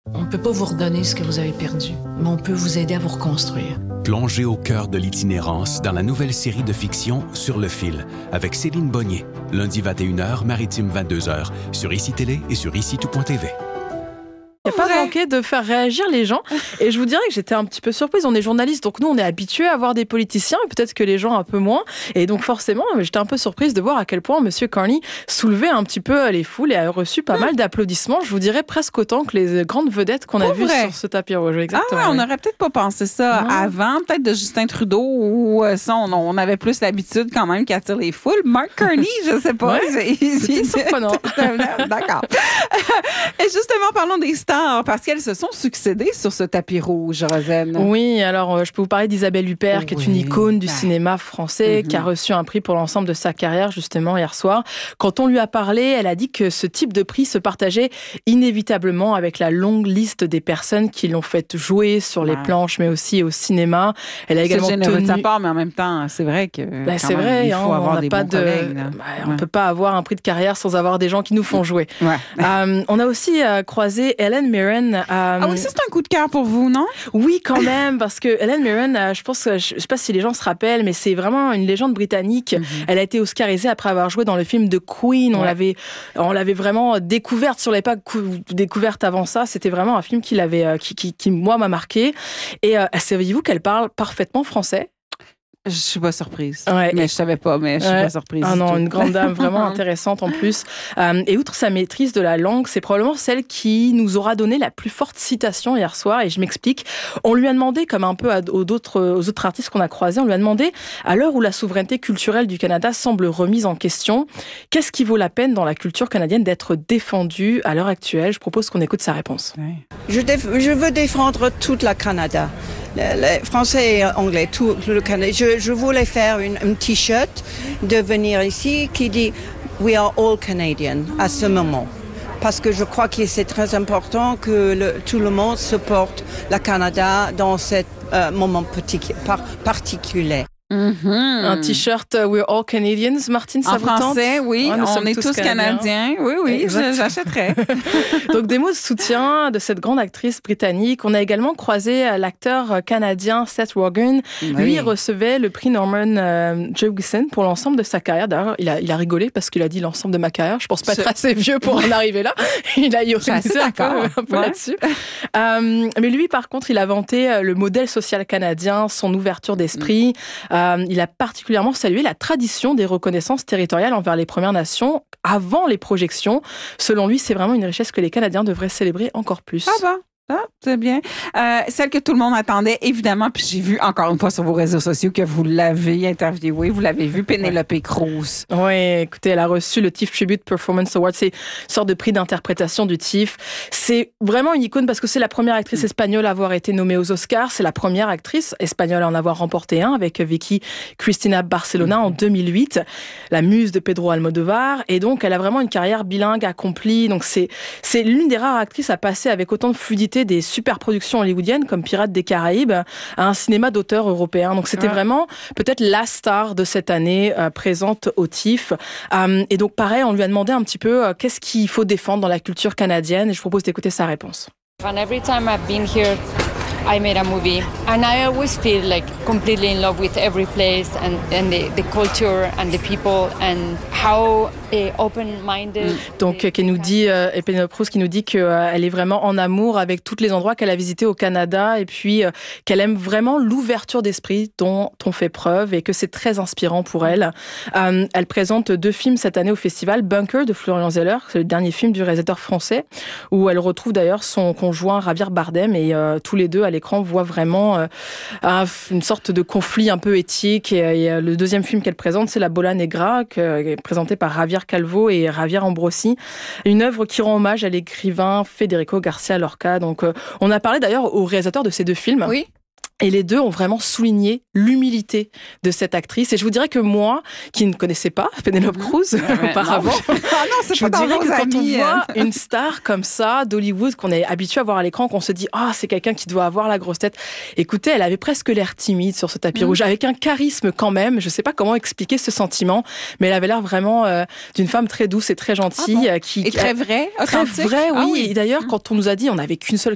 On ne peut pas vous redonner ce que vous avez perdu, mais on peut vous aider à vous reconstruire. Plongez au cœur de l'itinérance dans la nouvelle série de fiction Sur le fil, avec Céline Bonnier, lundi 21h, maritime 22h, sur ICI Télé et sur ICI-tout.tv. Il n'y a pas manqué de faire réagir les gens. Et je vous dirais que j'étais un petit peu surprise. On est journalistes, donc nous, on est habitués à voir des politiciens, et peut-être que les gens un peu moins. Et donc forcément, j'étais un peu surprise de voir à quel point M. Carney soulevait un petit peu les foules et a reçu pas mal d'applaudissements. Je vous dirais presque autant que les grandes vedettes qu'on a vues sur ce tapis rouge. Exactement. On n'aurait peut-être pas pensé ça avant, peut-être de Justin Trudeau, où ça, on avait plus l'habitude quand même qui attire les foules. Mark Carney, je ne sais pas. C'était surprenant. D'accord. Et justement, parlons des stars, parce qu'elles se sont succédées sur ce tapis rouge, Rosanne. Oui, alors je peux vous parler d'Isabelle Huppert, qui est une icône du cinéma français, qui a reçu un prix pour l'ensemble de sa carrière, justement, hier soir. Quand on lui a parlé, elle a dit que ce type de prix se partageait inévitablement avec la longue liste des personnes qui l'ont fait jouer sur les planches, mais aussi au cinéma. Elle a également c'est généreux de sa part, mais en même temps, c'est vrai que c'est vrai, il faut avoir des bons collègues. On ne peut pas avoir un prix de carrière sans avoir des gens qui nous font jouer. On a aussi croisé Helen Mirren. Oui, ça, c'est un coup de cœur pour vous, non? Oui, quand même, parce que Helen Mirren, je sais pas si les gens se rappellent, mais c'est vraiment une légende britannique. Elle a été oscarisée après avoir joué dans le film de Queen. On l'avait vraiment découverte. Si on l'avait pas découverte avant ça, c'était vraiment un film qui moi, m'a marqué. Et saviez-vous qu'elle parle parfaitement français? Je suis pas surprise. Mais je savais pas, mais je suis pas surprise. Ah non, une grande dame vraiment intéressante en plus. Et outre sa maîtrise de la langue, c'est probablement celle qui nous aura donné la plus forte citation hier soir. Et je m'explique. On lui a demandé, comme un peu aux autres artistes qu'on a croisés, on lui a demandé, à l'heure où la souveraineté culturelle du Canada semble remise en question, qu'est-ce qui vaut la peine dans la culture canadienne d'être défendue à l'heure actuelle? Je propose qu'on écoute sa réponse. Je veux défendre toute la Canada. Les Français et Anglais, tout le Canada. Je voulais faire un t-shirt de venir ici qui dit « We are all Canadian » à ce moment. Parce que je crois que c'est très important que tout le monde supporte le Canada dans ce moment particulier. Un t-shirt We're All Canadians, Martine, ça vous tente? En français, oui, on est tous Canadiens. Oui, j'achèterais. Donc des mots de soutien de cette grande actrice britannique. On a également croisé l'acteur canadien Seth Rogen. Lui, il recevait le prix Norman Jewison pour l'ensemble de sa carrière. D'ailleurs, il a rigolé parce qu'il a dit l'ensemble de ma carrière. Je pense pas être assez vieux pour en arriver là. Il a ironisé un peu là-dessus. Mais lui, par contre, il a vanté le modèle social canadien, son ouverture d'esprit. Il a particulièrement salué la tradition des reconnaissances territoriales envers les Premières Nations avant les projections. Selon lui, c'est vraiment une richesse que les Canadiens devraient célébrer encore plus. C'est bien. Celle que tout le monde attendait, évidemment, puis j'ai vu encore une fois sur vos réseaux sociaux que vous l'avez interviewée, vous l'avez vue, Penelope Cruz. Oui, écoutez, elle a reçu le TIFF Tribute Performance Award. C'est une sorte de prix d'interprétation du TIFF. C'est vraiment une icône parce que c'est la première actrice espagnole à avoir été nommée aux Oscars. C'est la première actrice espagnole à en avoir remporté un avec Vicky Cristina Barcelona en 2008, la muse de Pedro Almodovar. Et donc, elle a vraiment une carrière bilingue accomplie. Donc, c'est l'une des rares actrices à passer avec autant de fluidité des super productions hollywoodiennes comme Pirates des Caraïbes à un cinéma d'auteur européen. Donc c'était vraiment peut-être la star de cette année présente au TIFF. Et donc pareil, on lui a demandé un petit peu qu'est-ce qu'il faut défendre dans la culture canadienne et je propose d'écouter sa réponse. And every time I've been here, I made a movie, and I always feel like completely in love with every place and the culture and the people and how open-minded. Donc, qui nous dit, et Penelope Cruz qui nous dit qu'elle est vraiment en amour avec tous les endroits qu'elle a visités au Canada et puis qu'elle aime vraiment l'ouverture d'esprit dont on fait preuve et que c'est très inspirant pour elle. Elle présente 2 films cette année au festival, Bunker de Florian Zeller, c'est le dernier film du réalisateur français, où elle retrouve d'ailleurs son conjoint Javier Bardem et tous les deux à l'écran voient vraiment une sorte de conflit un peu éthique. Et le deuxième film qu'elle présente, c'est La Bola Negra, qui est présenté par Javier Calvo et Javier Ambrosi. Une œuvre qui rend hommage à l'écrivain Federico Garcia Lorca. Donc, on a parlé d'ailleurs au réalisateur de ces 2 films. Oui. Et les deux ont vraiment souligné l'humilité de cette actrice. Et je vous dirais que moi, qui ne connaissais pas Penelope Cruz auparavant, je vous dirais que quand on voit une star comme ça d'Hollywood, qu'on est habitué à voir à l'écran, qu'on se dit « Ah, c'est quelqu'un qui doit avoir la grosse tête ». Écoutez, elle avait presque l'air timide sur ce tapis rouge, avec un charisme quand même. Je ne sais pas comment expliquer ce sentiment, mais elle avait l'air vraiment d'une femme très douce et très gentille. Et très vraie, très vraie, oui. Et d'ailleurs, quand on nous a dit, on n'avait qu'une seule